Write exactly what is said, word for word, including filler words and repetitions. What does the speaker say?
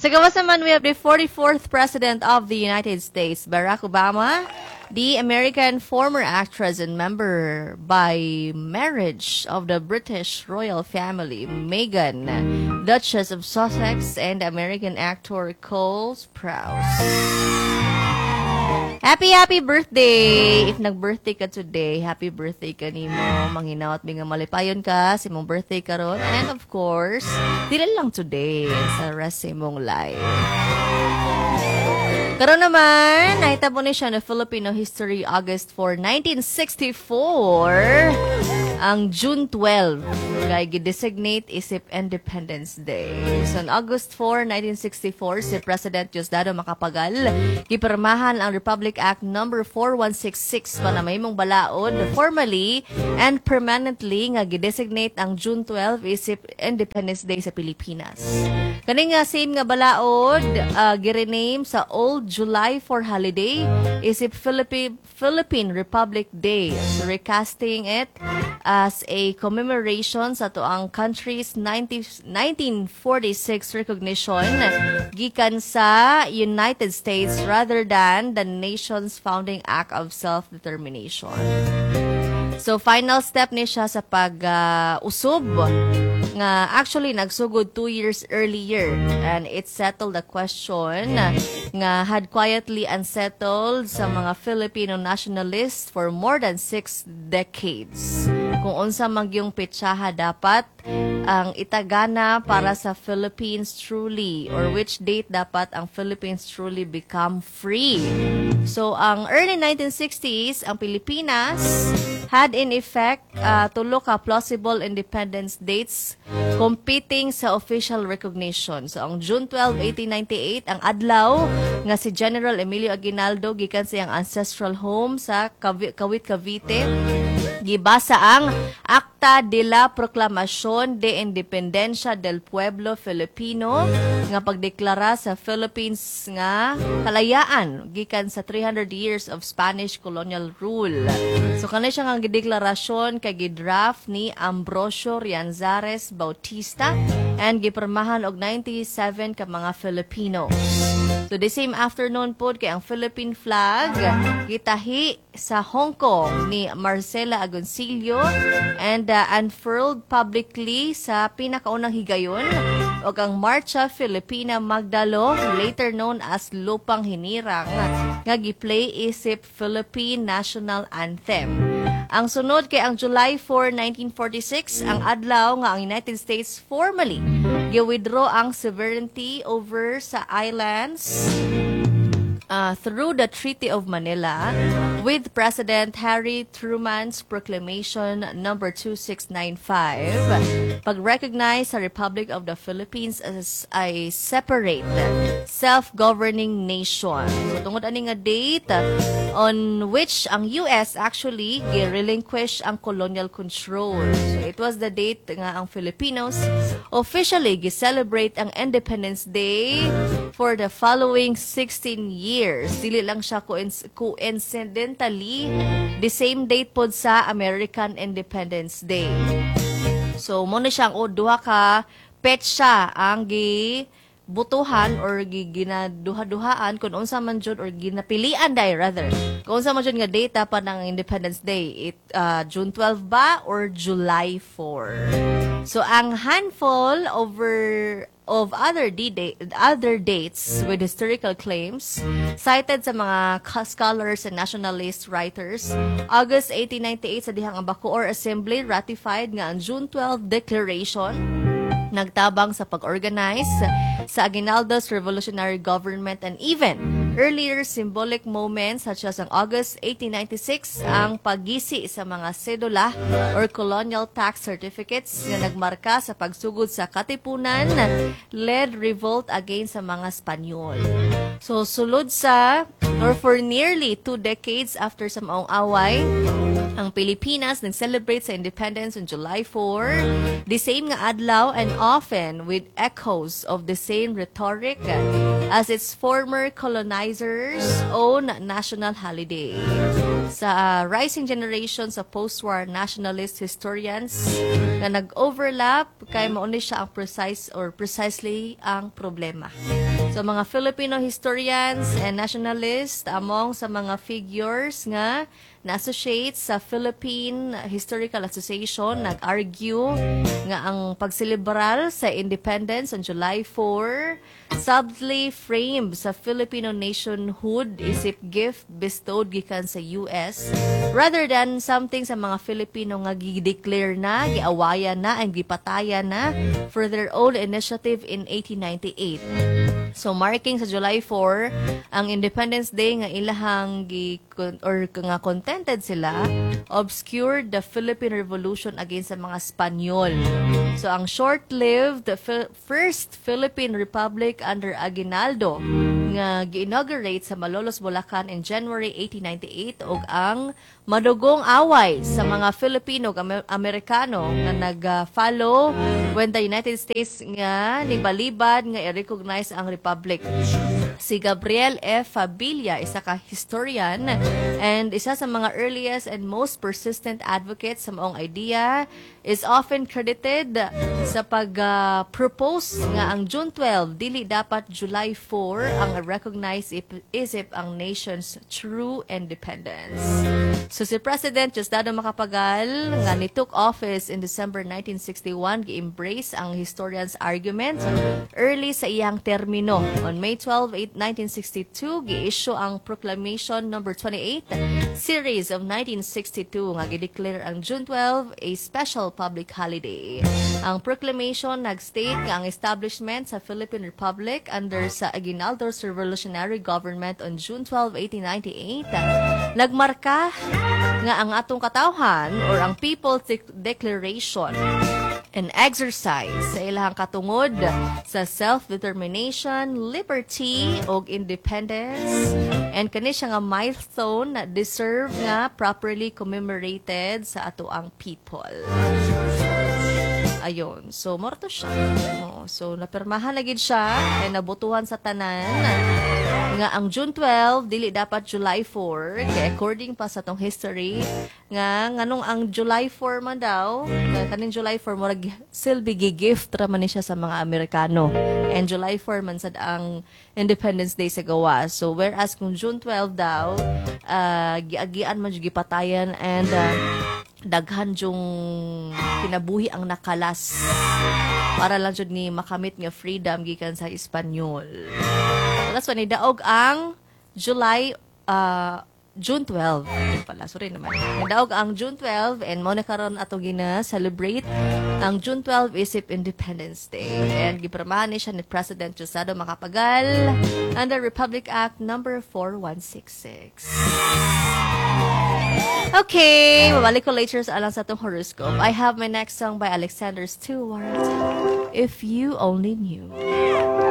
Sa gawas naman, we have the forty-fourth President of the United States, Barack Obama, the American former actress and member by marriage of the British royal family, Meghan, Duchess of Sussex, and American actor Cole Sprouse. Happy, happy birthday! If nag-birthday ka today, happy birthday ka nimo. Manginaw at bingang malipayon ka sa imong birthday karon. And of course, dili lang today sa rest sa imong life. Karon naman, nahitabo ni siya na Filipino history August fourth, nineteen sixty-four. Ang June twelfth, kay gi-designate isip Independence Day. So, on August fourth, nineteen sixty-four, si President Diosdado Macapagal, gipirmahan ang Republic Act number four one six six pa na may mong balaod formally and permanently nga gi-designate ang June twelfth isip Independence Day sa Pilipinas. Kani nga same nga balaod, uh, gi-rename sa Old July fourth holiday isip Philippine Philippine Republic Day. So, recasting it as a commemoration sa to ang country's nineteen forty-six recognition gikan sa United States rather than the nation's founding act of self-determination. So final step ni siya sa pag-usub uh, nga actually nagsugod two years earlier, and it settled the question nga had quietly unsettled sa mga Filipino nationalists for more than six decades. Kung unsa magyong petsaha dapat ang itagana para sa Philippines truly, or which date dapat ang Philippines truly become free. So ang early nineteen sixties, ang Pilipinas had in effect uh, tulo ka plausible independence dates competing sa official recognition. So ang June twelfth, eighteen ninety-eight, ang adlaw nga si General Emilio Aguinaldo gikan sa iyang ancestral home sa Kawit, Cavite, gibasa ang Acta de la Proclamación de Independencia del Pueblo Filipino nga pagdeklara sa Philippines nga kalayaan gikan sa three hundred years of Spanish colonial rule. So kanay siya nga gideklarasyon kay gidraft ni Ambrosio Rianzares Bautista and gipirmahan og ninety-seven ka mga Filipino. So the same afternoon pod kay ang Philippine flag gitahi sa Hong Kong ni Marcela Agoncillo and uh, unfurled publicly sa pinakaunang higayon og ang Marcha Filipina Magdalo, later known as Lupang Hinirang, nga giplay isip Philippine National Anthem. Ang sunod kay ang July fourth, nineteen forty-six, ang adlaw nga ang United States formally gi-withdraw ang sovereignty over sa islands Uh, through the Treaty of Manila with President Harry Truman's Proclamation number two six nine five, pag-recognize sa Republic of the Philippines as a separate, self-governing nation. So, tungod ani nga date on which ang U S actually gi-relinquish ang colonial control. So, it was the date nga ang Filipinos officially gi-celebrate ang Independence Day for the following sixteen years. Dili lang siya coincidentally the same date pod sa American Independence Day. So mo na siyang o duha ka petsa ang gi butuhan or ginaduha-duhaan kung unsa man jud or ginapilian dai rather kung unsa man jud nga data pa ng Independence Day, it uh, June twelfth ba or July fourth. So ang handful over of other D-day, other dates with historical claims cited sa mga scholars and nationalist writers, August eighteen ninety-eight sa dihang ang Bacoor Assembly ratified nga ang June twelfth Declaration, nagtabang sa pag-organize sa Aguinaldo's revolutionary government, and even earlier symbolic moments such as ang August eighteen ninety-six, ang paggisi sa mga sedula or colonial tax certificates nga nagmarka sa pagsugod sa katipunan led revolt against sa mga Espanyol. So sulod sa or for nearly two decades after sa maong away, ang Ang Pilipinas nag-celebrate sa independence on July fourth, the same nga adlaw and often with echoes of the same rhetoric as its former colonizers' own national holiday. Sa uh, rising generation sa post-war nationalist historians na nag-overlap kay mauni siya ang precise or precisely ang problema. So mga Filipino historians and nationalists among sa mga figures nga na-associate sa Philippine Historical Association nag-argue nga ang pagselebrar sa independence on July fourth subtly framed sa Filipino nationhood isip gift bestowed gikan sa U S rather than something sa mga Filipino nga gi-declare na, giawayan na, and gipatayan na for their own initiative in eighteen ninety-eight. So marking sa July fourth ang Independence Day nga ilahang gi or nga contented sila obscured the Philippine Revolution against sa mga Espanyol. So ang short-lived fi- first Philippine Republic under Aguinaldo nga gi-inaugurate sa Malolos, Bulacan in January eighteen ninety-eight ug ang madugong away sa mga Filipino ug Amer- Amerikano nga nag-follow when the United States nga nibalibad nga i-recognize ang republic. Si Gabriel F. Fabilla, isa ka historian and isa sa mga earliest and most persistent advocates sa maong idea, is often credited sa pag-propose uh, nga ang June twelfth dili dapat July fourth ang recognize isip ang nation's true independence. So si President Diosdado Macapagal nga ni took office in December nineteen sixty-one gi-embrace ang historian's argument early sa iyang termino. On May twelfth, nineteen sixty-two gi-issue ang Proclamation number twenty-eight series of nineteen sixty-two nga gi-declare ang June twelfth a special public holiday. Ang proclamation nag-state nga ang establishment sa Philippine Republic under sa Aguinaldo's revolutionary government on June twelfth, eighteen ninety-eight nagmarka nga ang atong katawhan or ang People's Declaration an exercise sa ilahang katungod sa self-determination, liberty, o independence. And kani siya nga milestone na deserve nga properly commemorated sa ato ang people. Ayon. So, morto siya. Oh, so, napirmahan na gid siya ay nabutuhan sa tanan nga ang June twelfth dili dapat July fourth kay according pa sa tong history nga nganong ang July fourth man daw nga kaning July fourth murag silbi gi-gift ra man ni siya sa mga Amerikano and July fourth man sad ang Independence Day sa gawa. So whereas kung June twelfth daw uh, giagian man jud gipatayan and uh, daghan jung kinabuhi ang nakalas para lang jud ni makamit nga freedom gikan sa Espanyol. That's when nidaog ang July uh, June twelfth. Pala, sorry naman. Nidaog ang June twelfth and mo na karon ato gina celebrate ang June twelfth isip Independence Day. And gipramahan ni siya ni President Diosdado Macapagal under Republic Act number four one six six. Okay, mabalik ko later sa alang sa itong horoscope. I have my next song by Alexander Stewart, If You Only Knew.